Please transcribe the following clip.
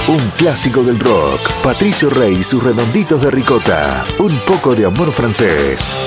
Un clásico del rock. Patricio Rey y sus redonditos de ricota. Un poco de amor francés.